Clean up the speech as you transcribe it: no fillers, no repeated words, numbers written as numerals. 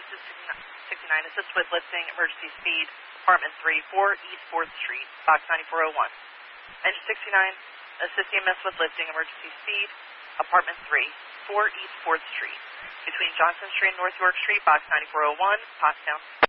This is 69. Assist with lifting, emergency speed, apartment 3, 4 East 4th Street, box 9401. Engine 69, assist EMS with lifting, emergency speed, apartment 3, 4 East 4th Street, between Johnson Street and North York Street, box 9401, Pottstown.